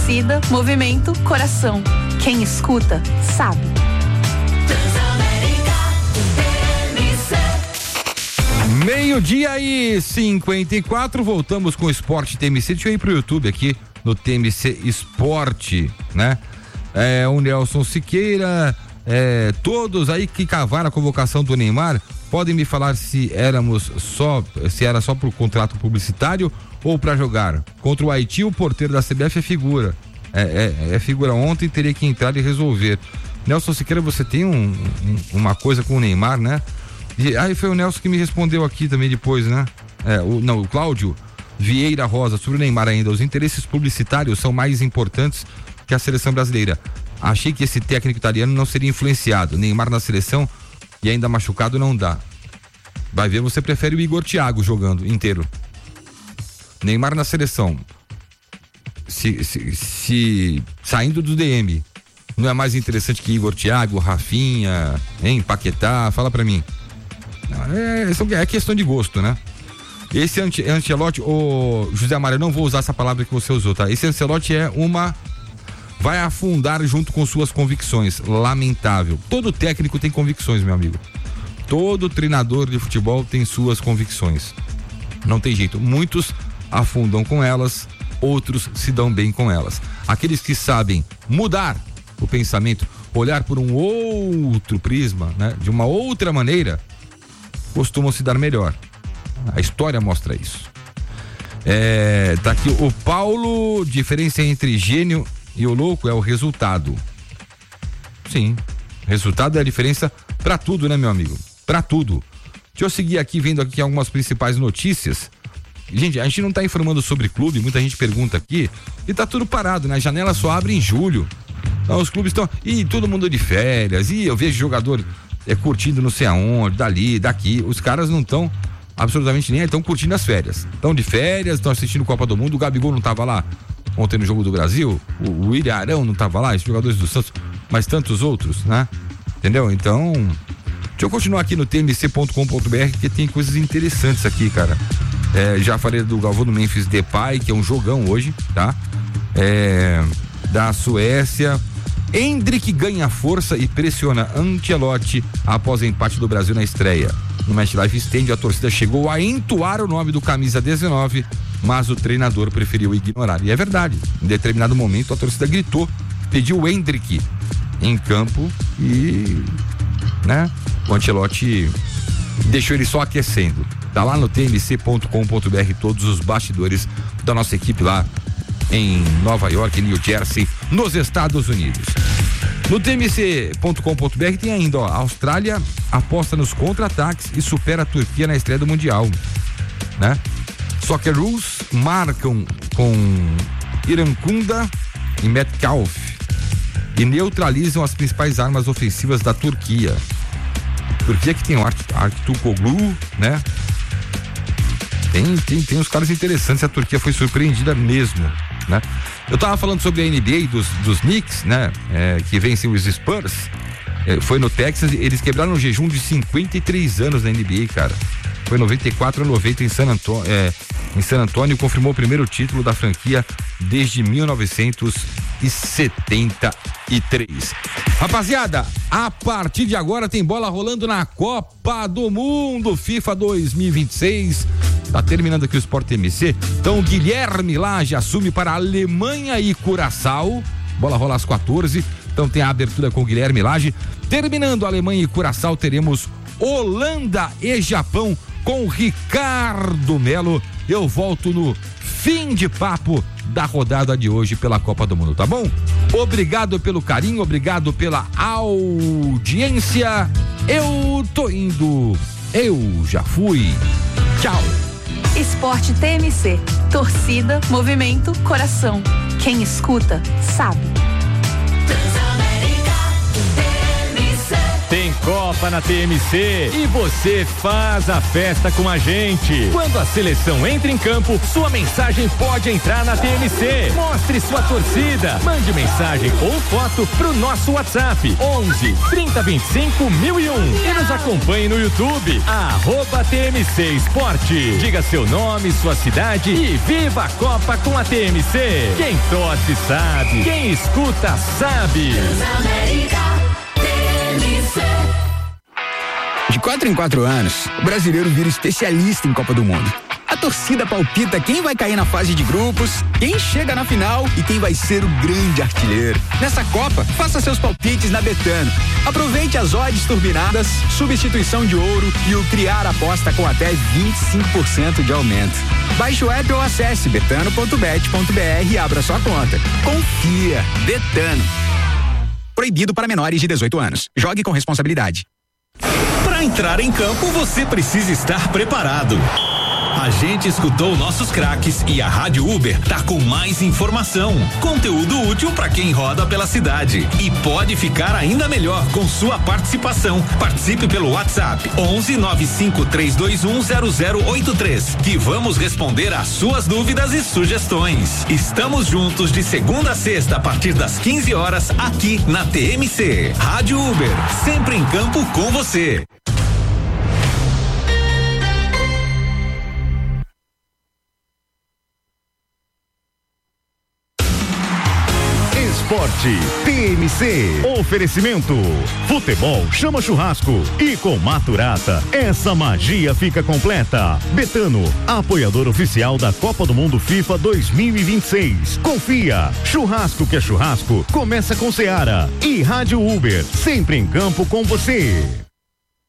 Torcida, movimento, coração. Quem escuta, sabe. Meio-dia e 54, voltamos com o Esporte TMC. Deixa eu ir pro YouTube aqui no TMC Esporte, né? O Nelson Siqueira, todos aí que cavaram a convocação do Neymar, podem me falar se era só por contrato publicitário ou para jogar? Contra o Haiti, o porteiro da CBF é figura. É figura. Ontem teria que entrar e resolver. Nelson Siqueira, você tem uma coisa com o Neymar, né? E aí foi o Nelson que me respondeu aqui também depois, né? O Cláudio Vieira Rosa, sobre o Neymar ainda. Os interesses publicitários são mais importantes que a seleção brasileira. Achei que esse técnico italiano não seria influenciado. Neymar na seleção e ainda machucado não dá. Vai ver, você prefere o Igor Thiago jogando inteiro. Neymar na seleção. Se saindo do DM, não é mais interessante que Igor Thiago, Rafinha, Paquetá? Fala pra mim. É questão de gosto, né? Esse Ancelotti, José Mário, eu não vou usar essa palavra que você usou, tá? Esse Ancelotti vai afundar junto com suas convicções. Lamentável. Todo técnico tem convicções, meu amigo. Todo treinador de futebol tem suas convicções. Não tem jeito. Muitos afundam com elas, outros se dão bem com elas. Aqueles que sabem mudar o pensamento, olhar por um outro prisma, né? De uma outra maneira, costumam se dar melhor. A história mostra isso. Tá aqui o Paulo, diferença entre gênio e o louco é o resultado. Sim, resultado é a diferença pra tudo, né, meu amigo? Pra tudo. Deixa eu seguir aqui, vendo aqui algumas principais notícias. Gente, a gente não tá informando sobre clube, muita gente pergunta aqui, e tá tudo parado, né? A janela só abre em julho. Então os clubes estão, todo mundo de férias, eu vejo jogador curtindo não sei aonde, dali, daqui. Os caras não estão absolutamente nem aí, estão curtindo as férias. Estão de férias, estão assistindo Copa do Mundo. O Gabigol não tava lá ontem no jogo do Brasil, o William Arão não tava lá, esses jogadores do Santos, mas tantos outros, né? Entendeu? Então, deixa eu continuar aqui no tmc.com.br, que tem coisas interessantes aqui, cara. Já falei do Galvão do Memphis Depay, que é um jogão hoje, tá? Da Suécia. Endrick ganha força e pressiona Ancelotti após empate do Brasil na estreia. No Match Life Stand, a torcida chegou a entoar o nome do camisa 19, mas o treinador preferiu ignorar. E é verdade, em determinado momento a torcida gritou, pediu o Endrick em campo e, né, o Ancelotti deixou ele só aquecendo. Tá lá no tmc.com.br todos os bastidores da nossa equipe lá em Nova York, New Jersey, nos Estados Unidos. No tmc.com.br tem ainda, a Austrália aposta nos contra-ataques e supera a Turquia na estreia do Mundial, né? Socceroos marcam com Irankunda e Metcalf e neutralizam as principais armas ofensivas da Turquia. Turquia que tem o Artuğoglu, né? Tem uns caras interessantes. A Turquia foi surpreendida mesmo, né? Eu tava falando sobre a NBA dos Knicks, né? Que vencem os Spurs. Foi no Texas, eles quebraram um jejum de 53 anos na NBA, cara. Foi 94 a 90 em San Antônio, confirmou o primeiro título da franquia desde 1973. Rapaziada, a partir de agora tem bola rolando na Copa do Mundo FIFA 2026. Tá terminando aqui o Sport TMC. Então Guilherme Lage assume para a Alemanha e Curaçao. Bola rola às 14. Então tem a abertura com Guilherme Lage. Terminando a Alemanha e Curaçao, teremos Holanda e Japão com Ricardo Melo. Eu volto no fim de papo da rodada de hoje pela Copa do Mundo, tá bom? Obrigado pelo carinho, obrigado pela audiência. Eu tô indo, eu já fui. Tchau. Esporte TMC. Torcida, movimento, coração. Quem escuta, sabe. Tem Copa na TMC e você faz a festa com a gente. Quando a seleção entra em campo, sua mensagem pode entrar na TMC. Mostre sua torcida. Mande mensagem ou foto pro nosso WhatsApp 11 3025 1001 e nos acompanhe no YouTube @TMC Esporte. Diga seu nome, sua cidade e viva a Copa com a TMC. Quem torce sabe, quem escuta sabe. De 4 em 4 anos, o brasileiro vira especialista em Copa do Mundo. A torcida palpita quem vai cair na fase de grupos, quem chega na final e quem vai ser o grande artilheiro. Nessa Copa, faça seus palpites na Betano. Aproveite as odds turbinadas, substituição de ouro e o criar aposta com até 25% de aumento. Baixe o app ou acesse betano.bet.br e abra sua conta. Confia. Betano. Proibido para menores de 18 anos. Jogue com responsabilidade. Para entrar em campo, você precisa estar preparado. A gente escutou nossos craques e a Rádio Uber tá com mais informação, conteúdo útil para quem roda pela cidade e pode ficar ainda melhor com sua participação. Participe pelo WhatsApp 11 95321 0083 que vamos responder às suas dúvidas e sugestões. Estamos juntos de segunda a sexta a partir das 15 horas aqui na TMC. Rádio Uber, sempre em campo com você. Esporte TMC. Oferecimento. Futebol chama churrasco. E com Maturata, essa magia fica completa. Betano, apoiador oficial da Copa do Mundo FIFA 2026. Confia. Churrasco que é churrasco, começa com Seara. E Rádio Uber, sempre em campo com você.